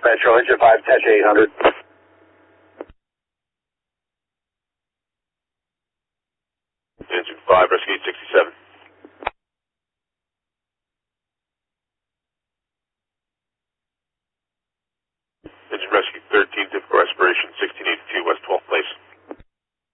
Metro, engine 5, attach 800. Engine 5, rescue 867. Engine rescue 13, typical respiration, 1682 West 12th place.